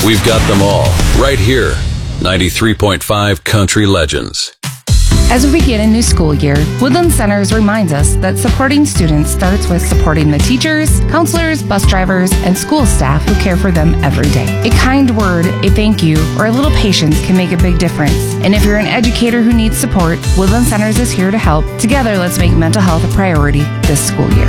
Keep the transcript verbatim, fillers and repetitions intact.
We've got them all right here. ninety-three point five Country Legends. As we begin a new school year, Woodland Centers reminds us that supporting students starts with supporting the teachers, counselors, bus drivers, and school staff who care for them every day. A kind word, a thank you, or a little patience can make a big difference. And if you're an educator who needs support, Woodland Centers is here to help. Together, let's make mental health a priority this school year.